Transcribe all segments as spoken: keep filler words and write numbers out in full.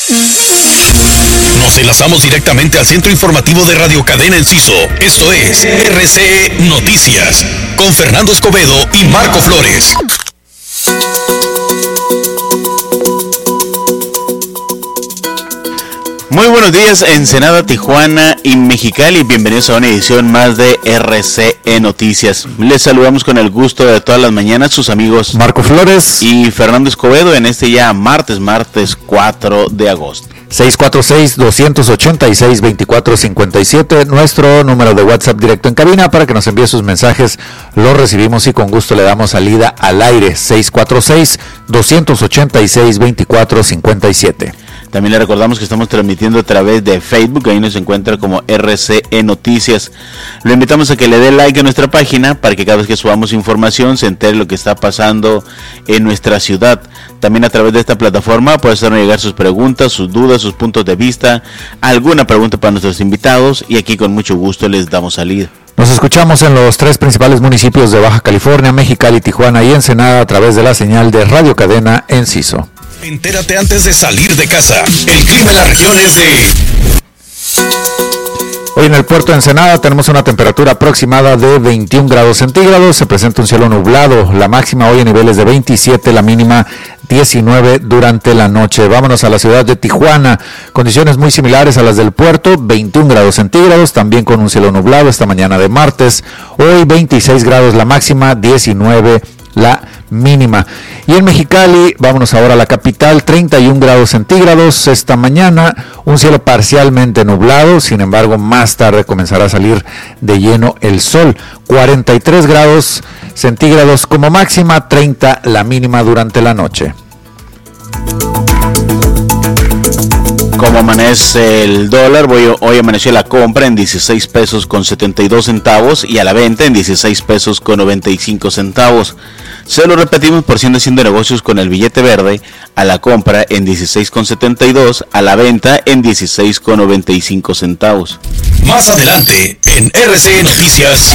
Nos enlazamos directamente al centro informativo de Radio Cadena Enciso. Esto es R C E Noticias, con Fernando Escobedo y Marco Flores. Muy buenos días, Ensenada, Tijuana y Mexicali. Bienvenidos a una edición más de R C E Noticias. Les saludamos con el gusto de todas las mañanas sus amigos Marco Flores y Fernando Escobedo en este ya martes, martes cuatro de agosto. seis cuatro seis, dos ocho seis, dos cuatro cinco siete, nuestro número de WhatsApp directo en cabina para que nos envíe sus mensajes. Los recibimos y con gusto le damos salida al aire. seis cuatro seis, dos ocho seis, dos cuatro cinco siete. También le recordamos que estamos transmitiendo a través de Facebook, ahí nos encuentra como R C E Noticias. Lo invitamos a que le dé like a nuestra página para que cada vez que subamos información se entere lo que está pasando en nuestra ciudad. También a través de esta plataforma puede hacernos llegar sus preguntas, sus dudas, sus puntos de vista, alguna pregunta para nuestros invitados y aquí con mucho gusto les damos salida. Nos escuchamos en los tres principales municipios de Baja California, Mexicali, Tijuana y Ensenada a través de la señal de Radio Cadena Enciso. Entérate antes de salir de casa. El clima en la región es de... Hoy en el puerto de Ensenada tenemos una temperatura aproximada de veintiún grados centígrados. Se presenta un cielo nublado. La máxima hoy en niveles de veintisiete, la mínima diecinueve durante la noche. Vámonos a la ciudad de Tijuana. Condiciones muy similares a las del puerto. veintiún grados centígrados, también con un cielo nublado esta mañana de martes. Hoy veintiséis grados la máxima, diecinueve la mínima. Y en Mexicali, vámonos ahora a la capital, treinta y un grados centígrados esta mañana, un cielo parcialmente nublado, sin embargo más tarde comenzará a salir de lleno el sol. cuarenta y tres grados centígrados como máxima, treinta la mínima durante la noche. ¿Cómo amanece el dólar? Hoy, hoy amaneció la compra en dieciséis pesos con setenta y dos centavos y a la venta en dieciséis pesos con noventa y cinco centavos. Se lo repetimos por siendo haciendo negocios con el billete verde, a la compra en dieciséis con setenta y dos, a la venta en dieciséis con noventa y cinco centavos. Más adelante en R C E Noticias.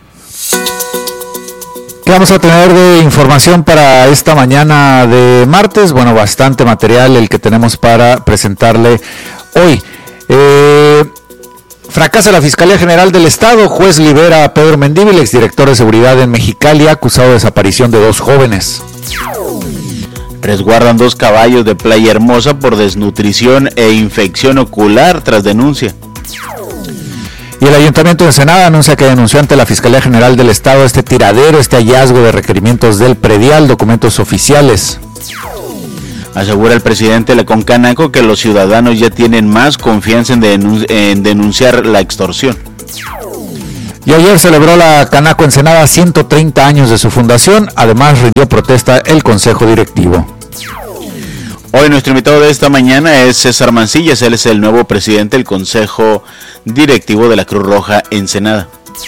¿Qué vamos a tener de información para esta mañana de martes? Bueno, bastante material el que tenemos para presentarle hoy. Eh, fracasa la Fiscalía General del Estado. Juez libera a Pedro Mendívil, exdirector de seguridad en Mexicali, acusado de desaparición de dos jóvenes. Resguardan dos caballos de Playa Hermosa por desnutrición e infección ocular tras denuncia. Y el Ayuntamiento de Ensenada anuncia que denunció ante la Fiscalía General del Estado este tiradero, este hallazgo de requerimientos del predial, documentos oficiales. Asegura el presidente Lecón Canaco que los ciudadanos ya tienen más confianza en, denun- en denunciar la extorsión. Y ayer celebró la Canaco Ensenada ciento treinta años de su fundación, además rindió protesta el Consejo Directivo. Hoy nuestro invitado de esta mañana es César Mancillas, él es el nuevo presidente del Consejo Directivo de la Cruz Roja Ensenada.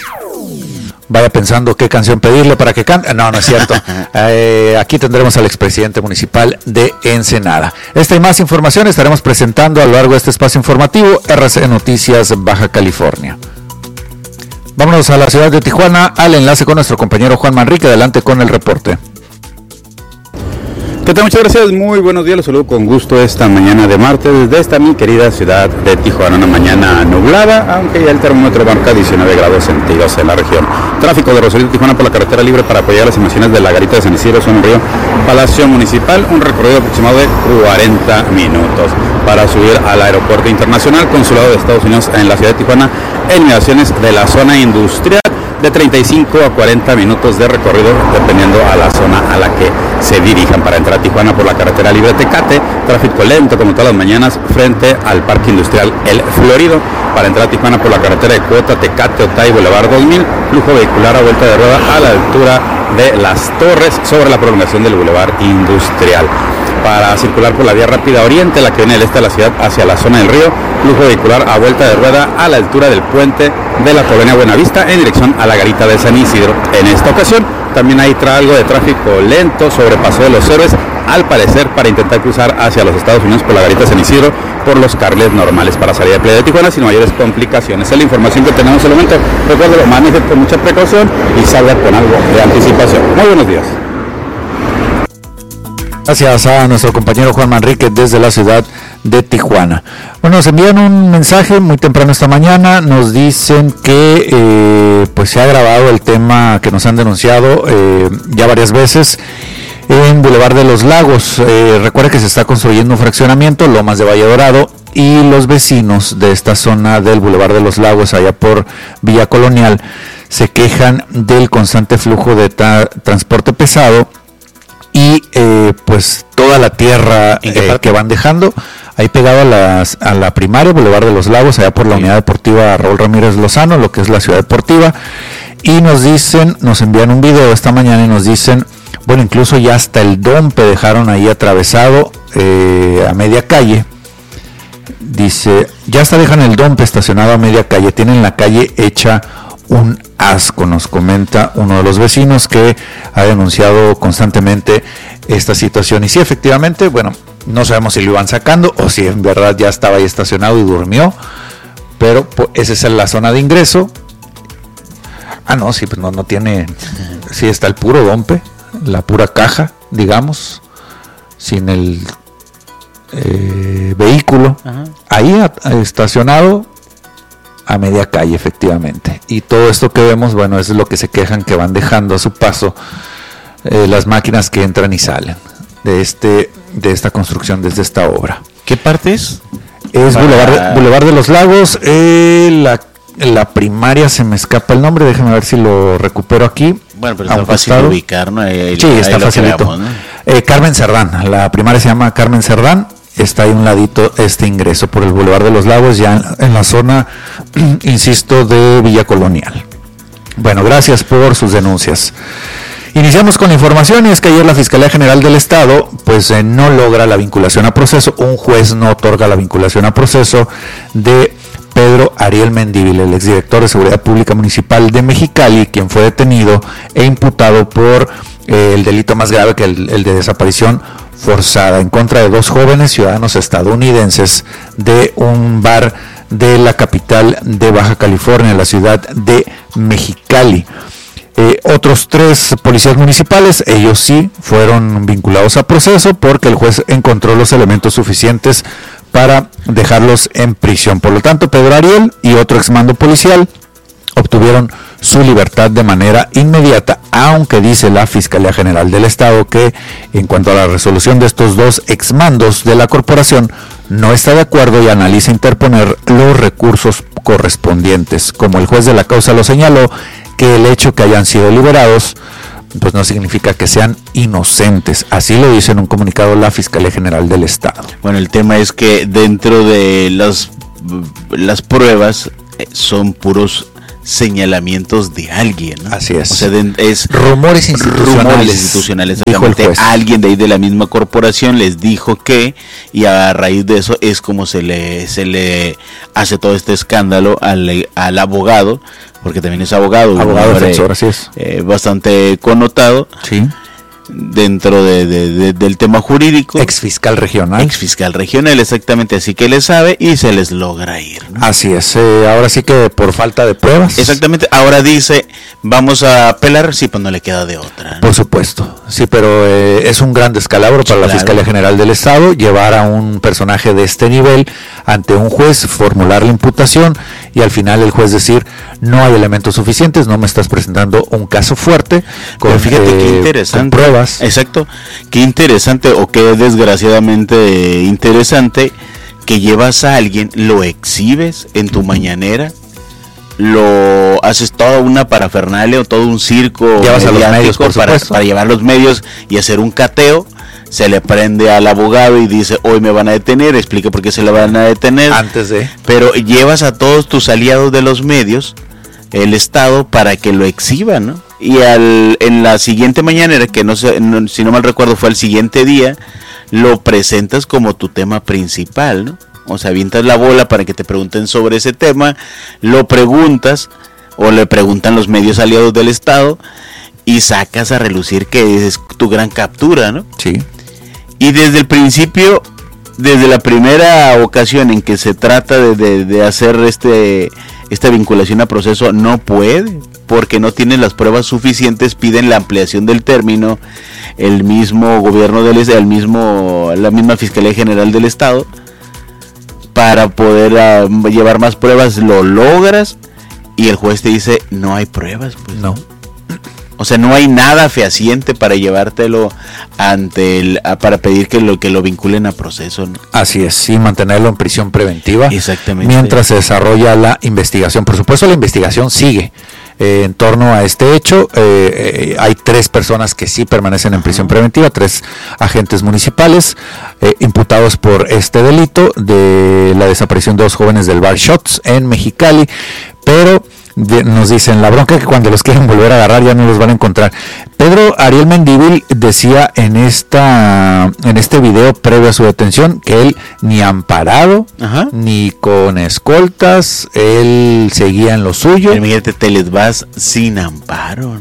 Vaya pensando qué canción pedirle para que cante. No, no es cierto. eh, aquí tendremos al expresidente municipal de Ensenada. Esta y más información estaremos presentando a lo largo de este espacio informativo R C E Noticias Baja California. Vámonos a la ciudad de Tijuana, al enlace con nuestro compañero Juan Manrique. Adelante con el reporte. ¿Qué tal? Muchas gracias, muy buenos días, los saludo con gusto esta mañana de martes desde esta mi querida ciudad de Tijuana, una mañana nublada, aunque ya el termómetro marca diecinueve grados centígrados en la región. Tráfico de Rosarito, Tijuana por la carretera libre para apoyar las emisiones de la Garita de San Isidro, Zona Río, Palacio Municipal, un recorrido aproximado de cuarenta minutos. Para subir al aeropuerto internacional, Consulado de Estados Unidos en la ciudad de Tijuana, inmediaciones de la zona industrial, de treinta y cinco a cuarenta minutos de recorrido dependiendo a la zona a la que se dirijan. Para entrar a Tijuana por la carretera libre Tecate, tráfico lento como todas las mañanas frente al Parque Industrial El Florido. Para entrar a Tijuana por la carretera de Cuota, Tecate, Otay, Boulevard dos mil, flujo vehicular a vuelta de rueda a la altura de Las Torres sobre la prolongación del Boulevard Industrial. Para circular por la vía rápida Oriente, la que viene del este de la ciudad hacia la zona del río, flujo vehicular a vuelta de rueda a la altura del puente de la colonia Buenavista en dirección a la Garita de San Isidro. En esta ocasión también hay algo de tráfico lento sobre Paso de los Héroes, al parecer para intentar cruzar hacia los Estados Unidos por la Garita de San Isidro por los carriles normales para salir de Playa de Tijuana sin mayores complicaciones. Es la información que tenemos en el momento. Recuerden, manejen con mucha precaución y salga con algo de anticipación. Muy buenos días. Gracias a nuestro compañero Juan Manrique desde la ciudad de Tijuana. Bueno, nos envían un mensaje muy temprano esta mañana, nos dicen que eh, pues se ha agravado el tema que nos han denunciado eh, ya varias veces en Boulevard de los Lagos. Eh, recuerda que se está construyendo un fraccionamiento, Lomas de Valle Dorado, y los vecinos de esta zona del Boulevard de los Lagos, allá por Villa Colonial, se quejan del constante flujo de ta- transporte pesado y eh, pues toda la tierra eh, que van dejando ahí pegado a, las, a la primaria, Boulevard de los Lagos, allá por la Unidad Deportiva Raúl Ramírez Lozano, lo que es la ciudad deportiva. Y nos dicen, nos envían un video esta mañana y nos dicen, bueno, incluso ya hasta el Dompe dejaron ahí atravesado eh, a media calle. Dice, ya hasta dejan el Dompe estacionado a media calle, tienen la calle hecha un asco, nos comenta uno de los vecinos que ha denunciado constantemente esta situación. Y sí, efectivamente, bueno, no sabemos si lo iban sacando o si en verdad ya estaba ahí estacionado y durmió, pero pues, esa es la zona de ingreso. Ah, no, sí, pues no, no tiene, sí está el puro Dompe, la pura caja, digamos, sin el eh, vehículo. Ajá. Ahí a, a, estacionado a media calle, efectivamente. Y todo esto que vemos, bueno, es lo que se quejan que van dejando a su paso eh, las máquinas que entran y salen de este de esta construcción, desde esta obra. ¿Qué parte es? Es Para... Boulevard, Boulevard de los Lagos, eh, la, la primaria se me escapa el nombre, déjame ver si lo recupero aquí. Bueno, pero está fácil de ubicar, ¿no? Ahí, sí, ahí está facilito. Creamos, ¿no? eh, Carmen Cerdán, la primaria se llama Carmen Cerdán. Está ahí un ladito este ingreso por el Boulevard de los Lagos, ya en, en la zona, insisto, de Villa Colonial. Bueno, gracias por sus denuncias. Iniciamos con la información, y es que ayer la Fiscalía General del Estado pues eh, no logra la vinculación a proceso, un juez no otorga la vinculación a proceso de Pedro Ariel Mendívil, el exdirector de Seguridad Pública Municipal de Mexicali, quien fue detenido e imputado por eh, el delito más grave que el, el de desaparición forzada en contra de dos jóvenes ciudadanos estadounidenses de un bar de la capital de Baja California, la ciudad de Mexicali. Eh, otros tres policías municipales, ellos sí fueron vinculados a proceso porque el juez encontró los elementos suficientes para dejarlos en prisión. Por lo tanto, Pedro Ariel y otro exmando policial obtuvieron su libertad de manera inmediata, aunque dice la Fiscalía General del Estado que en cuanto a la resolución de estos dos exmandos de la corporación no está de acuerdo y analiza interponer los recursos correspondientes. Como el juez de la causa lo señaló, que el hecho que hayan sido liberados pues no significa que sean inocentes, así lo dice en un comunicado la Fiscalía General del Estado. Bueno, el tema es que dentro de las, las pruebas son puros señalamientos de alguien, ¿no? Así es. O sea, de, es rumores institucionales. Rumores institucionales. Exactamente. Alguien de ahí de la misma corporación les dijo que, y a raíz de eso es como se le se le hace todo este escándalo al, al abogado, porque también es abogado, abogado defensor, así es. Eh, bastante connotado. Sí. Dentro de, de, de, del tema jurídico. Ex fiscal regional. Ex fiscal regional, exactamente, así que le sabe y se les logra ir, ¿no? Así es, eh, ahora sí que por falta de pruebas. Exactamente, ahora dice, vamos a apelar, sí, pues no le queda de otra, ¿no? Por supuesto, sí, pero eh, es un gran descalabro para claro. la Fiscalía General del Estado llevar a un personaje de este nivel ante un juez, formular la imputación y al final el juez decir, no hay elementos suficientes, no me estás presentando un caso fuerte, con, pero fíjate eh, qué interesante. Con pruebas. Exacto, qué interesante o qué desgraciadamente interesante que llevas a alguien, lo exhibes en tu mañanera, lo haces toda una parafernalia o todo un circo llevas a los medios, por para, para llevar los medios y hacer un cateo. Se le prende al abogado y dice, hoy me van a detener, explica por qué se le van a detener. Antes de. Pero llevas a todos tus aliados de los medios, el Estado, para que lo exhiban, ¿no? Y al, en la siguiente mañanera, que no sé, no, si no mal recuerdo fue el siguiente día, lo presentas como tu tema principal, ¿no? O sea, avientas la bola para que te pregunten sobre ese tema, lo preguntas o le preguntan los medios aliados del Estado y sacas a relucir que es tu gran captura, ¿no? Sí. Y desde el principio, desde la primera ocasión en que se trata de, de, de hacer este esta vinculación a proceso, no puede, porque no tienen las pruebas suficientes, piden la ampliación del término, el mismo gobierno del el mismo la misma Fiscalía General del Estado para poder uh, llevar más pruebas, lo logras y el juez te dice no hay pruebas, pues no. O sea, no hay nada fehaciente para llevártelo ante el, para pedir que lo que lo vinculen a proceso, ¿no? Así es, sí, mantenerlo en prisión preventiva. Exactamente. Mientras se desarrolla la investigación. Por supuesto, la investigación sigue. Eh, en torno a este hecho, eh, eh, hay tres personas que sí permanecen en prisión preventiva, tres agentes municipales eh, imputados por este delito de la desaparición de dos jóvenes del bar Shots en Mexicali, pero de, nos dicen la bronca que cuando los quieren volver a agarrar ya no los van a encontrar. Pedro Ariel Mendívil decía en esta en este video previo a su detención que él ni amparado, ajá, ni con escoltas, él seguía en lo suyo. Imagínate, te les vas sin amparo.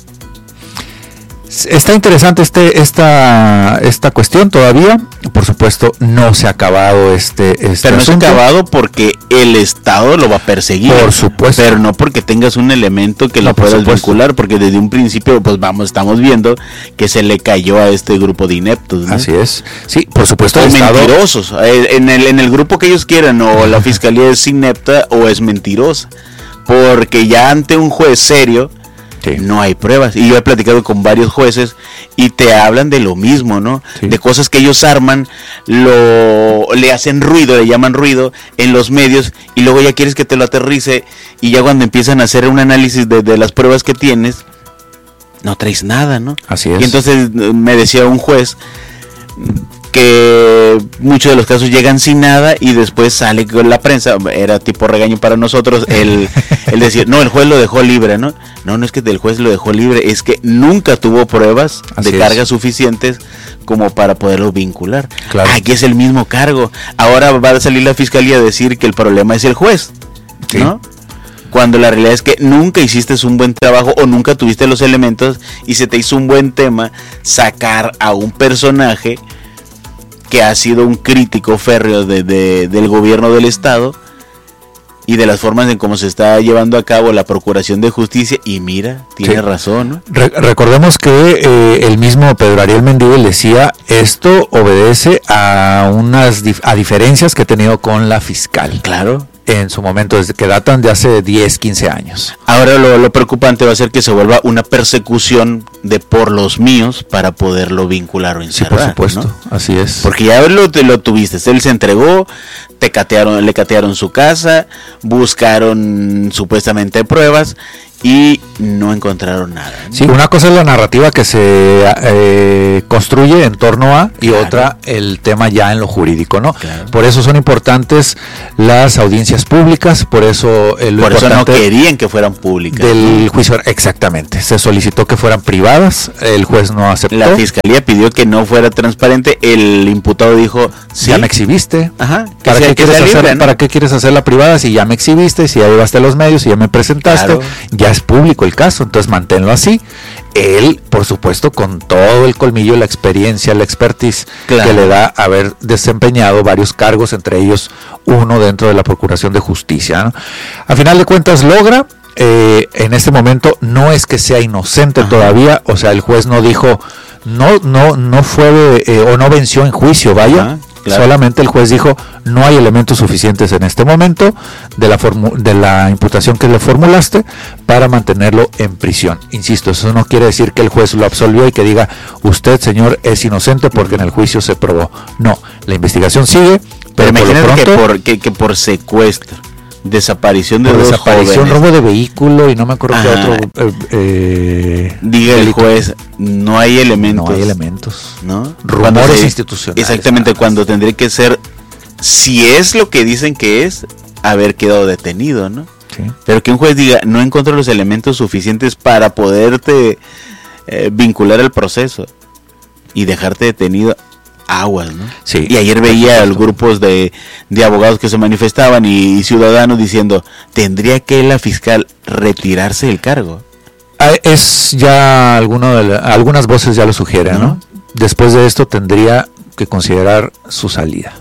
Está interesante este esta esta cuestión todavía. Por supuesto, no se ha acabado este, este Pero no asunto. se ha acabado porque el Estado lo va a perseguir. Por supuesto. Pero no porque tengas un elemento que no, lo puedas vincular, porque desde un principio, pues vamos, estamos viendo que se le cayó a este grupo de ineptos, ¿no? Así es. Sí, por supuesto. O el mentirosos. Estado... En el, en el grupo que ellos quieran, o la fiscalía es inepta o es mentirosa. Porque ya ante un juez serio, sí, no hay pruebas. Y yo he platicado con varios jueces y te hablan de lo mismo, ¿no? Sí. De cosas que ellos arman, lo le hacen ruido, le llaman ruido en los medios y luego ya quieres que te lo aterrice y ya cuando empiezan a hacer un análisis de, de las pruebas que tienes, no traes nada, ¿no? Así es. Y entonces me decía un juez que muchos de los casos llegan sin nada y después sale con la prensa, era tipo regaño para nosotros, el, el decir, no, el juez lo dejó libre, ¿no? No, no es que el juez lo dejó libre, es que nunca tuvo pruebas Así de cargas suficientes como para poderlo vincular. Claro. Aquí es el mismo cargo. Ahora va a salir la fiscalía a decir que el problema es el juez, sí, ¿no? Cuando la realidad es que nunca hiciste un buen trabajo o nunca tuviste los elementos y se te hizo un buen tema sacar a un personaje que ha sido un crítico férreo de, de, del gobierno del estado y de las formas en cómo se está llevando a cabo la procuración de justicia, y mira, tiene sí. razón, ¿no? Re- recordemos que eh, el mismo Pedro Ariel Mendívil decía, esto obedece a unas dif- a diferencias que he tenido con la fiscal. Claro. En su momento, desde que datan de hace diez, quince años. Ahora lo, lo preocupante va a ser que se vuelva una persecución de por los míos para poderlo vincular o encerrar. Sí, por supuesto, ¿no? Así es. Porque ya lo, lo tuviste, él se entregó, te catearon, le catearon su casa, buscaron supuestamente pruebas y no encontraron nada, ¿no? Sí, una cosa es la narrativa que se eh, construye en torno a y claro. otra el tema ya en lo jurídico, ¿no? Claro. Por eso son importantes las audiencias públicas, por eso eh, lo por eso no querían que fueran públicas. Del ¿no? juicio, exactamente. Se solicitó que fueran privadas, el juez no aceptó. La fiscalía pidió que no fuera transparente, el imputado dijo, sí, ya me exhibiste. Ajá. ¿Para qué, quieres libre, hacer, ¿no? ¿Para qué quieres hacerla privada si ya me exhibiste, si ya llevaste a los medios, si ya me presentaste? Claro. Ya es público el caso, entonces manténlo así. Él, por supuesto, con todo el colmillo, la experiencia, la expertise claro. que le da haber desempeñado varios cargos, entre ellos uno dentro de la Procuración de Justicia, ¿no? A final de cuentas logra, eh, en este momento no es que sea inocente Ajá. todavía, o sea, el juez no dijo, no, no, no fue eh, o no venció en juicio, vaya. Ajá. Claro. Solamente el juez dijo, no hay elementos suficientes en este momento de la formu- de la imputación que le formulaste para mantenerlo en prisión. Insisto, eso no quiere decir que el juez lo absolvió y que diga, usted, señor, es inocente porque en el juicio se probó. No, la investigación sigue, pero, pero imagínate por lo pronto, que, por, que, que por secuestro, desaparición de por dos desaparición, jóvenes, robo de vehículo y no me acuerdo qué otro eh, eh, diga el juez, no hay elementos, no hay elementos, ¿no? Rumores se, institucionales, exactamente, cuando tendría que ser, si es lo que dicen que es, haber quedado detenido, ¿no? Sí. Pero que un juez diga, no encuentro los elementos suficientes para poderte eh, vincular al proceso y dejarte detenido, aguas, ¿no? Sí. Y ayer veía los grupos de, de abogados que se manifestaban y, y ciudadanos diciendo, ¿tendría que la fiscal retirarse del cargo? Es ya alguno de la, algunas voces ya lo sugieren, ¿no? ¿no? Después de esto tendría que considerar su salida.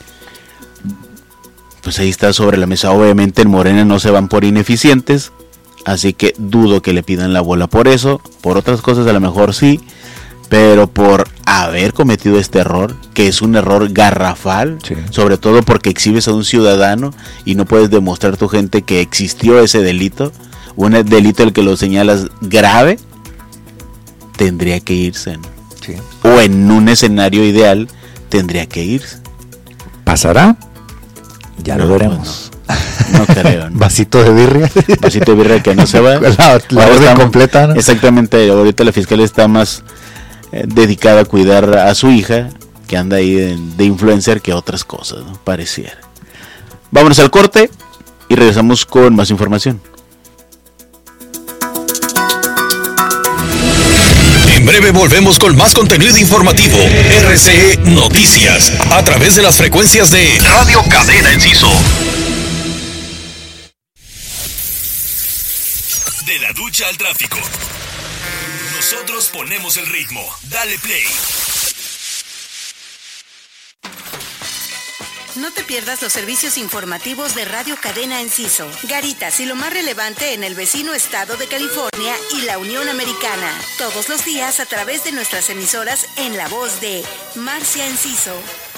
Pues ahí está sobre la mesa. Obviamente en Morena no se van por ineficientes, así que dudo que le pidan la bola por eso. Por otras cosas a lo mejor sí, pero por haber cometido este error, que es un error garrafal, sí. sobre todo porque exhibes a un ciudadano y no puedes demostrar a tu gente que existió ese delito, un delito el que lo señalas grave, tendría que irse, ¿no? Sí. O en un escenario ideal tendría que irse. ¿Pasará? Ya no, lo veremos. Pues no, no creo, ¿no? Vasito de birria. Vasito de birria que no se va. La, la orden completa, ¿no? Exactamente, ahorita la fiscal está más eh, dedicada a cuidar a su hija, que anda ahí de, de influencer, que otras cosas, ¿no? Pareciera. Vámonos al corte y regresamos con más información. En breve volvemos con más contenido informativo. R C E Noticias, a través de las frecuencias de Radio Cadena Enciso. De la ducha al tráfico, nosotros ponemos el ritmo. Dale play. No te pierdas los servicios informativos de Radio Cadena Enciso, Garitas y lo más relevante en el vecino estado de California y la Unión Americana. Todos los días a través de nuestras emisoras en la voz de Marcia Enciso.